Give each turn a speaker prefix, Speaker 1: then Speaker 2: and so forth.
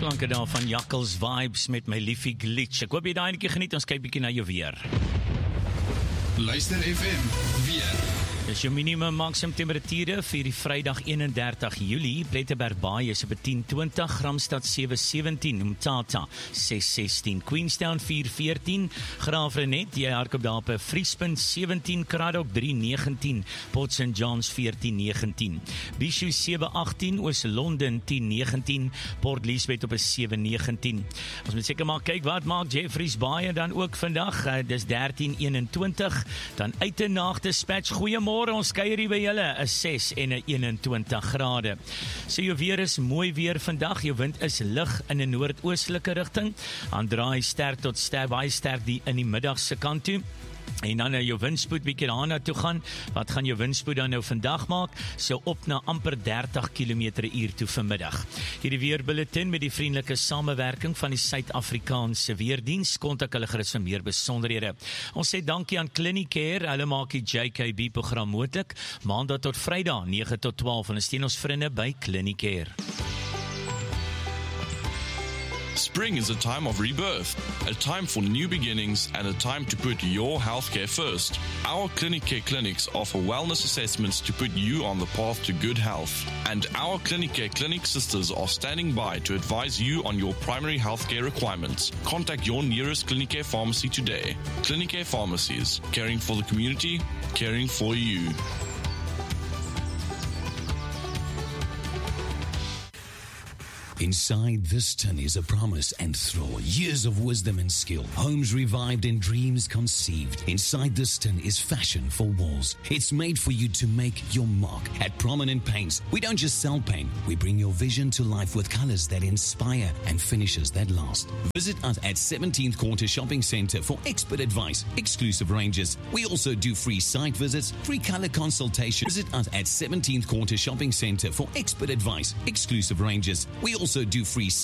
Speaker 1: Klanke daar van Jakkels Vibes met my liefie Glitch. Ek hoop jy daai netjie geniet, ons kyk bietjie na jou weer.
Speaker 2: Luister FM, weer.
Speaker 1: Dis jou minimum maksimum temperature vir die Vrydag 31 Julie. Plettenberg Baai is op 10:20, Gramstad 7:17, Umtata 6:16, Queenstown 4:14, Graafrenet, jy hardloop daar op 'n vriespunt 17, Craddock 3:19, Port St Johns 14:19, Bishu 7:18, Oos-London 10:19, Port Elizabeth op 'n 7:19. Ons moet seker maar kyk wat maak Jeffreys Baai dan ook vandag. Dis 13:21, dan uit en nag dispatch. Goeiemôre. Ons kuier hier by julle, 'n 6 en 'n 21 grade. So jou weer is mooi weer vandag, jou wind is lig in 'n noordoostelike rigting, aan draai sterk tot baie sterk in die middagse kant toe. En dan jou windspoed bietjie daarna toe gaan. Wat gaan jou windspoed dan nou vandag maak? So op na amper 30 km/h toe vanmiddag. Hierdie weerbulletin met die vriendelike samewerking van die Suid-Afrikaanse Weerdiens. Kontak hulle gerus vir meer besonderhede. Ons sê dankie aan Clinicare, hulle maak die JKB program moontlik. Maandag tot Vrydag 9 tot 12 en steun ons vriende by Clinicare.
Speaker 3: Spring is a time of rebirth, a time for new beginnings, and a time to put your healthcare first. Our Clinicare clinics offer wellness assessments to put you on the path to good health. And our Clinicare clinic sisters are standing by to advise you on your primary healthcare requirements. Contact your nearest Clinicare pharmacy today. Clinicare Pharmacies, caring for the community, caring for you.
Speaker 4: Inside this tin is a promise and throw, years of wisdom and skill, homes revived and dreams conceived. Inside this tin is fashion for walls. It's made for you to make your mark. At Prominent Paints, we don't just sell paint, we bring your vision to life with colors that inspire and finishes that last. Visit us at 17th Quarter Shopping Centre for expert advice, exclusive ranges. We also do free site visits, free color consultation. Visit us at 17th Quarter Shopping Centre for expert advice, exclusive ranges. We also do free